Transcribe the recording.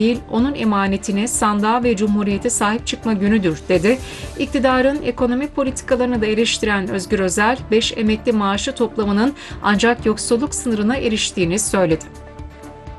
değil, onun emanetine, sandığa ve cumhuriyete sahip çıkma günüdür, dedi. İktidarın ekonomi politikalarını da eleştiren Özgür Özel, 5 emekli maaşı toplamının ancak yoksulluk sınırına eriştiğini söyledi.